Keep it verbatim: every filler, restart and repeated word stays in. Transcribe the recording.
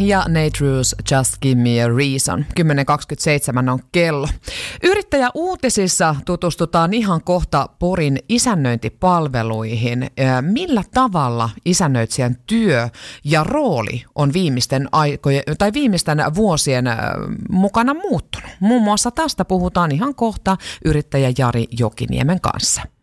ja Nate Ruess, Just Give Me a Reason. kymmenen kaksikymmentäseitsemän on kello. Yrittäjäuutisissa tutustutaan ihan kohta Porin isännöintipalveluihin. Millä tavalla isännöitsijän työ ja rooli on viimeisten aikojen tai viimeisten vuosien mukana muuttunut? Muun muassa tästä puhutaan ihan kohta yrittäjä Jari Jokiniemen kanssa.